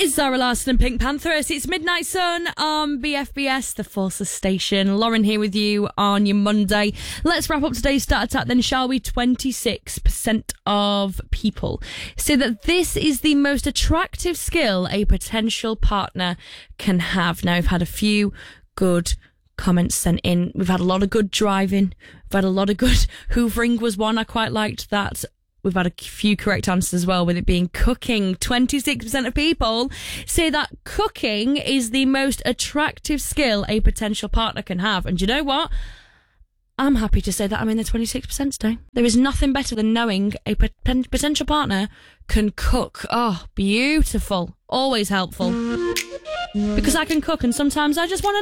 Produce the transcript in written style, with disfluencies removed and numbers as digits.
It's Zara Larsson and Pink Panthers. It's Midnight Sun on BFBS, the Forces Station. Lauren here with you on your Monday. Let's wrap up today's Start Attack then, shall we? 26% of people say that this is the most attractive skill a potential partner can have. Now, we've had a few good comments sent in. We've had a lot of good driving. We've had a lot of good hoovering was one. I quite liked that. We've had a few correct answers as well, with it being cooking. 26% of people say that cooking is the most attractive skill a potential partner can have. And you know what? I'm happy to say that I'm in the 26% today. There is nothing better than knowing a potential partner can cook. Oh, beautiful. Always helpful. Because I can cook, and sometimes I just want to